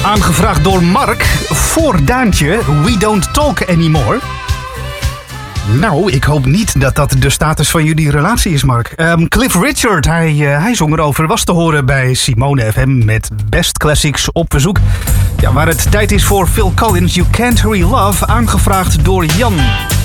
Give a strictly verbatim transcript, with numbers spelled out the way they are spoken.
Aangevraagd door Mark voor Daantje, We Don't Talk Anymore. Nou, ik hoop niet dat dat de status van jullie relatie is, Mark. Um, Cliff Richard, hij, uh, hij zong erover, was te horen bij Simone F M met Best Classics op verzoek. Ja, waar het tijd is voor Phil Collins, You Can't Hurry Love, aangevraagd door Jan.